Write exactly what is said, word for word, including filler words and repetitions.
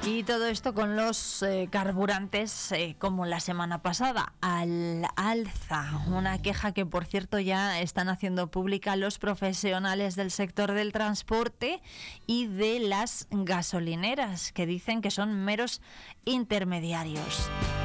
Y todo esto con los eh, carburantes eh, como la semana pasada, al alza. Una queja que, por cierto, ya están haciendo pública los profesionales del sector del transporte y de las gasolineras, que dicen que son meros intermediarios.